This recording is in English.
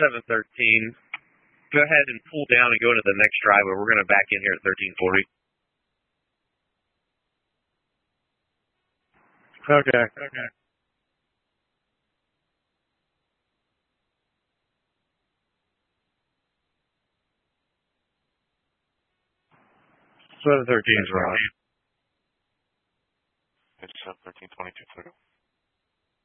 713. Go ahead and pull down and go into the next driveway. We're going to back in here at 1340. Okay. 713 is right. It's 1322.